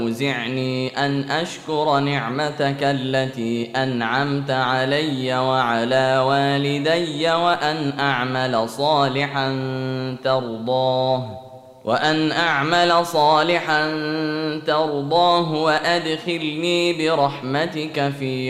أوزعني أن أشكر نعمتك التي أنعمت علي وعلى والدي وأن أعمل صالحا ترضاه وأدخلني برحمتك في